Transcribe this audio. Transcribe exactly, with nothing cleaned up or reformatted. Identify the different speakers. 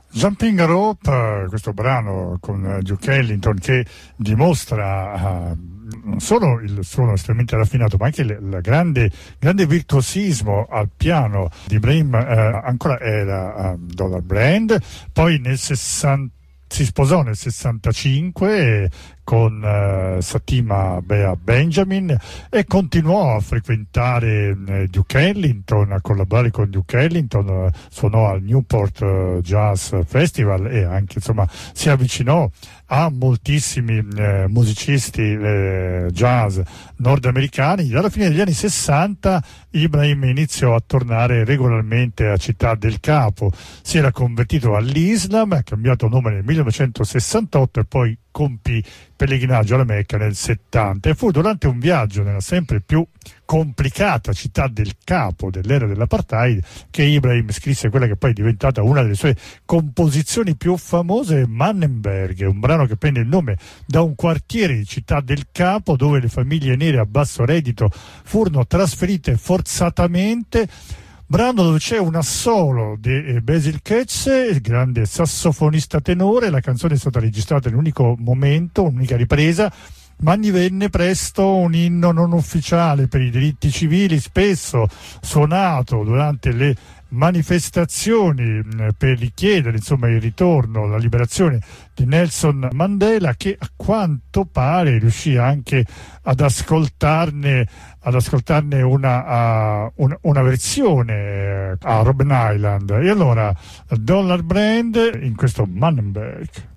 Speaker 1: Jumping Rope, questo brano con Duke Ellington che dimostra uh, non solo il suono estremamente raffinato, ma anche il, il grande, grande virtuosismo al piano di Ibrahim. Uh, ancora era uh, Dollar Brand, poi nel sessanta si sposò nel sessantacinque con uh, Satima Bea Benjamin e continuò a frequentare uh, Duke Ellington, a collaborare con Duke Ellington, uh, suonò al Newport uh, Jazz Festival e anche insomma si avvicinò a moltissimi uh, musicisti uh, jazz nordamericani. Dalla fine degli anni sessanta Ibrahim iniziò a tornare regolarmente a Città del Capo, si era convertito all'Islam, ha cambiato nome nel millenovecentosessantotto e poi compì pellegrinaggio alla Mecca nel settanta, e fu durante un viaggio nella sempre più complicata Città del Capo dell'era dell'apartheid che Ibrahim scrisse quella che poi è diventata una delle sue composizioni più famose, Mannenberg, un brano che prende il nome da un quartiere di Città del Capo dove le famiglie nere a basso reddito furono trasferite forzatamente. Brano dove c'è un assolo di Basil Katz, il grande sassofonista tenore. La canzone è stata registrata in un unico momento, un'unica ripresa, ma divenne presto un inno non ufficiale per i diritti civili, spesso suonato durante le manifestazioni per richiedere insomma il ritorno, la liberazione di Nelson Mandela, che a quanto pare riuscì anche ad ascoltarne ad ascoltarne una, uh, una, una versione a Robben Island. E allora Dollar Brand in questo Mannenberg.